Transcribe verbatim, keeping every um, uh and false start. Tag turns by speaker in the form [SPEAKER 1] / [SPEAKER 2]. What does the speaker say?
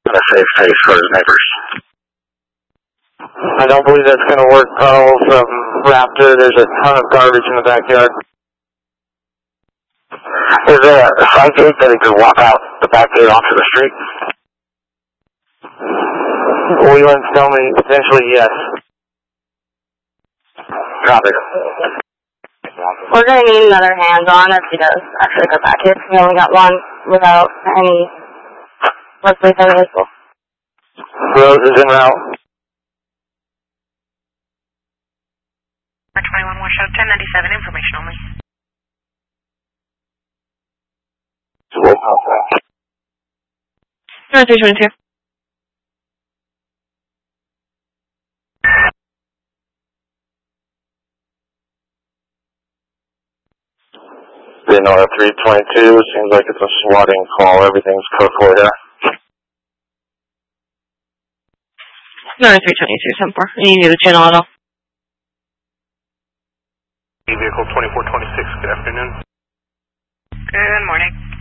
[SPEAKER 1] And a safe face for his neighbors.
[SPEAKER 2] I don't believe that's going to work, Carl, from Raptor. There's a ton of garbage in the backyard.
[SPEAKER 1] Is there a side gate that he could walk out the back gate onto the street?
[SPEAKER 2] Whelan's telling me potentially yes.
[SPEAKER 1] Copy.
[SPEAKER 3] We're going to need another hands-on if he does actually go back here. We only got one without any workplace or vehicle.
[SPEAKER 2] Rose is en route.
[SPEAKER 4] twenty-one West Show, ten ninety-seven, information only.
[SPEAKER 5] three twenty-two.
[SPEAKER 2] Dino three twenty-two, seems like it's a swatting call. Everything's Kirkwood there.
[SPEAKER 5] No, three twenty-two, seven four. You need the channel at all.
[SPEAKER 6] Vehicle twenty-four twenty-six, good afternoon.
[SPEAKER 4] Good morning.